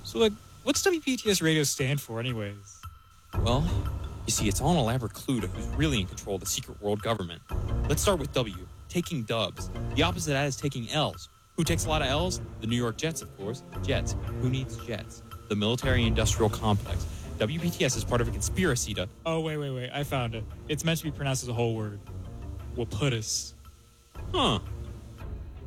So, like, what's WPTS radio stand for, anyways? Well, you see, it's all an elaborate clue to who's really in control of the secret world government. Let's start with W, taking dubs. The opposite of that is taking L's. Who takes a lot of L's? The New York Jets, of course. Jets. Who needs jets? The military-industrial complex. WPTS is part of a conspiracy to... Oh, wait. I found it. It's meant to be pronounced as a whole word. Waputus. Huh.